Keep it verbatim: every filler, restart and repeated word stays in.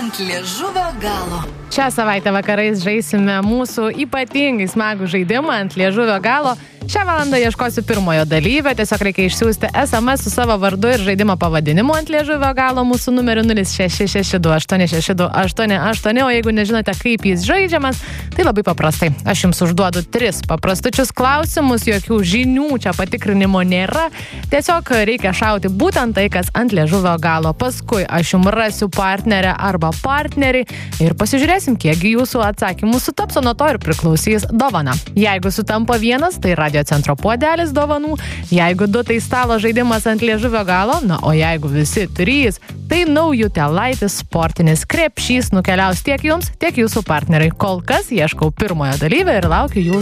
ant liežuvio galo. Šią savaitę vakarais žaisime mūsų ypatingai smagų žaidimą ant liežuvio galo. Šią valandą ieškosiu pirmojo dalyvio, tiesiog reikia išsiųsti es em es su savo vardu ir žaidimo pavadinimu ant liežuvio galo mūsų numeriu nulis šeši šeši du aštuoni šeši du aštuoni aštuoni, o jeigu nežinote, kaip jis žaidžiamas, tai labai paprastai. Aš jums užduodu tris paprastučius klausimus, jokių žinių čia patikrinimo nėra, tiesiog reikia šauti būtent tai, kas ant liežuvio galo. Paskui aš jums rasiu partnerę arba partnerį ir pasižiūrėsim, kiekgi jūsų atsakymų sutaps, o nuo to ir priklausys dovana. Jeigu sutampa vienas, tai radio centro puodelis dovanų, jeigu du, tai stalo žaidimas ant liežuvio galo, na, o jeigu visi trys, tai naujutėlaitis sportinis krepšys nukeliaus tiek jums, tiek jūsų partneriai. Kol kas ieškau pirmojo dalyvio ir laukiu jūsų